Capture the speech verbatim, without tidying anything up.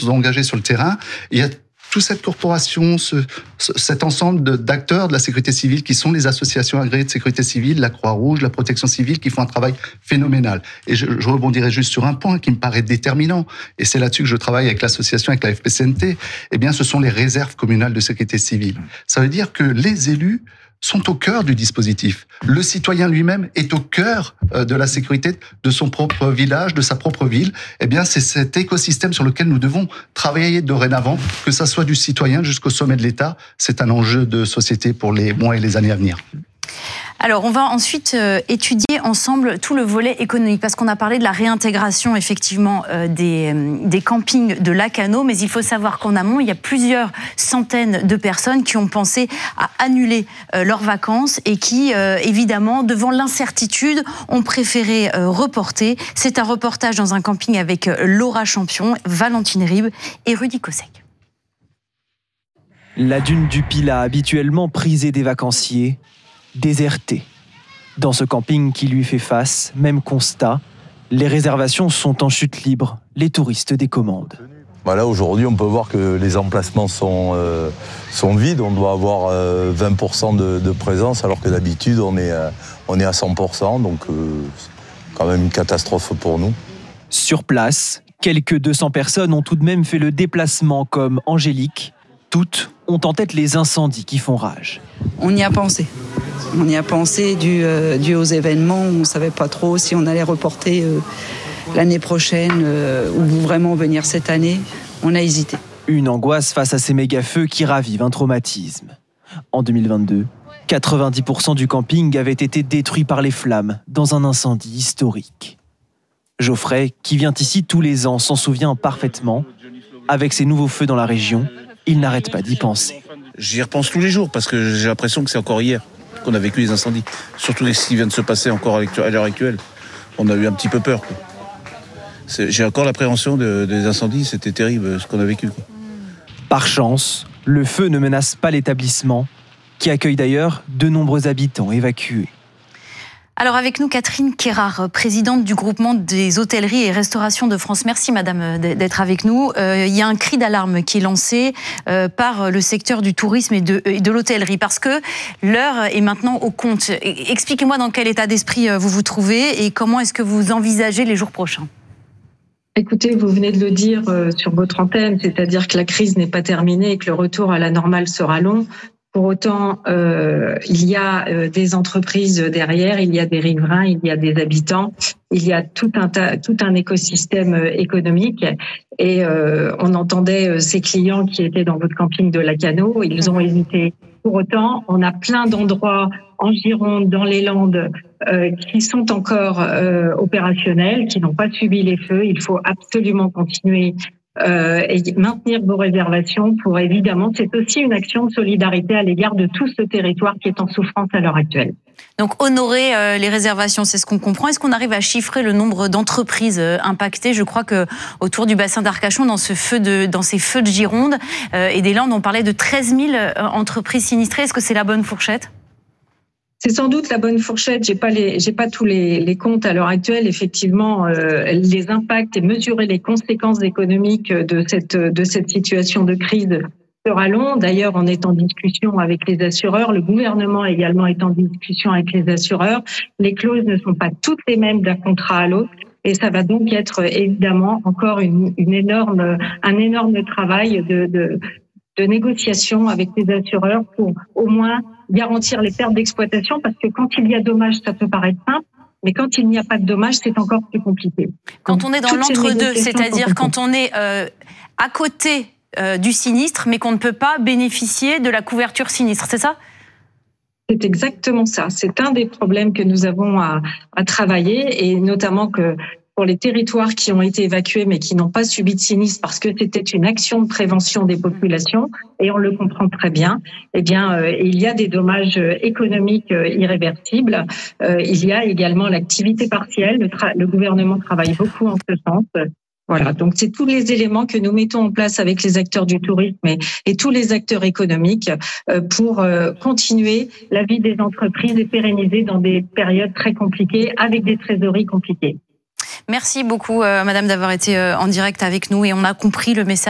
sont engagés sur le terrain. Il y a toute cette corporation, ce, ce, cet ensemble de, d'acteurs de la sécurité civile qui sont les associations agréées de sécurité civile, la Croix-Rouge, la Protection civile, qui font un travail phénoménal. Et je, je rebondirai juste sur un point qui me paraît déterminant, et c'est là-dessus que je travaille avec l'association, avec la F P C N T, eh bien, ce sont les réserves communales de sécurité civile. Ça veut dire que les élus sont au cœur du dispositif. Le citoyen lui-même est au cœur de la sécurité de son propre village, de sa propre ville. Eh bien, c'est cet écosystème sur lequel nous devons travailler dorénavant, que ça soit du citoyen jusqu'au sommet de l'État. C'est un enjeu de société pour les mois et les années à venir. Alors, on va ensuite euh, étudier ensemble tout le volet économique, parce qu'on a parlé de la réintégration, effectivement, euh, des, euh, des campings de Lacanau, mais il faut savoir qu'en amont, il y a plusieurs centaines de personnes qui ont pensé à annuler euh, leurs vacances et qui, euh, évidemment, devant l'incertitude, ont préféré euh, reporter. C'est un reportage dans un camping avec euh, Laura Champion, Valentine Ribes et Rudy Kossek. La dune du Pilat, habituellement prisée des vacanciers, déserté. Dans ce camping qui lui fait face, même constat, les réservations sont en chute libre, les touristes décommandent. Voilà, aujourd'hui, on peut voir que les emplacements sont, euh, sont vides. On doit avoir euh, vingt pour cent de, de présence, alors que d'habitude, on est, euh, on est à cent pour cent. Donc, euh, c'est quand même une catastrophe pour nous. Sur place, quelques deux cents personnes ont tout de même fait le déplacement, comme Angélique. Toutes ont en tête les incendies qui font rage. On y a pensé. On y a pensé dû, euh, dû aux événements. On ne savait pas trop si on allait reporter euh, l'année prochaine euh, ou vraiment venir cette année. On a hésité. Une angoisse face à ces méga-feux qui ravivent un traumatisme. En deux mille vingt-deux, quatre-vingt-dix pour cent du camping avait été détruit par les flammes dans un incendie historique. Geoffrey, qui vient ici tous les ans, s'en souvient parfaitement. Avec ces nouveaux feux dans la région, il n'arrête pas d'y penser. J'y repense tous les jours parce que j'ai l'impression que c'est encore hier qu'on a vécu les incendies. Surtout ce qui vient de se passer encore à l'heure actuelle. On a eu un petit peu peur, quoi. C'est, j'ai encore l'appréhension de, des incendies, c'était terrible ce qu'on a vécu, quoi. Par chance, le feu ne menace pas l'établissement, qui accueille d'ailleurs de nombreux habitants évacués. Alors avec nous, Catherine Kérard, présidente du groupement des hôtelleries et restaurations de France. Merci madame d'être avec nous. Euh, il y a un cri d'alarme qui est lancé euh, par le secteur du tourisme et de, et de l'hôtellerie, parce que l'heure est maintenant au compte. Expliquez-moi dans quel état d'esprit vous vous trouvez et comment est-ce que vous envisagez les jours prochains. Écoutez, vous venez de le dire euh, sur votre antenne, c'est-à-dire que la crise n'est pas terminée et que le retour à la normale sera long. Pour autant, euh, il y a euh, des entreprises derrière, il y a des riverains, il y a des habitants, il y a tout un tas, tout un écosystème économique. Et euh, on entendait euh, ces clients qui étaient dans votre camping de Lacanau, ils ont hésité. Pour autant, on a plein d'endroits en Gironde, dans les Landes, euh, qui sont encore euh, opérationnels, qui n'ont pas subi les feux. Il faut absolument continuer Euh, et maintenir vos réservations pour, évidemment, c'est aussi une action de solidarité à l'égard de tout ce territoire qui est en souffrance à l'heure actuelle. Donc honorer euh, les réservations, c'est ce qu'on comprend. Est-ce qu'on arrive à chiffrer le nombre d'entreprises euh, impactées ? Je crois que autour du bassin d'Arcachon, dans ce feu de, dans ces feux de Gironde euh, et des Landes, on parlait de treize mille euh, entreprises sinistrées. Est-ce que c'est la bonne fourchette ? C'est sans doute la bonne fourchette. J'ai pas les, j'ai pas tous les, les comptes à l'heure actuelle. Effectivement, euh, les impacts et mesurer les conséquences économiques de cette de cette situation de crise sera long. D'ailleurs, on est en discussion avec les assureurs. Le gouvernement également est en discussion avec les assureurs. Les clauses ne sont pas toutes les mêmes d'un contrat à l'autre. Et ça va donc être évidemment encore une, une énorme, un énorme travail de, de de négociation avec les assureurs pour au moins garantir les pertes d'exploitation, parce que quand il y a dommage, ça peut paraître simple, mais quand il n'y a pas de dommage, c'est encore plus compliqué. Quand Donc, on est dans l'entre-deux, c'est-à-dire quand on est euh, à côté euh, du sinistre, mais qu'on ne peut pas bénéficier de la couverture sinistre, c'est ça ? C'est exactement ça. C'est un des problèmes que nous avons à, à travailler, et notamment que pour les territoires qui ont été évacués mais qui n'ont pas subi de sinistre parce que c'était une action de prévention des populations, et on le comprend très bien, eh bien, euh, il y a des dommages économiques euh, irréversibles. Euh, il y a également l'activité partielle. Le, tra- le gouvernement travaille beaucoup en ce sens. Voilà, donc c'est tous les éléments que nous mettons en place avec les acteurs du tourisme et, et tous les acteurs économiques euh, pour euh, continuer la vie des entreprises et pérenniser dans des périodes très compliquées avec des trésoreries compliquées. Merci beaucoup, euh, madame, d'avoir été euh, en direct avec nous, et on a compris le message.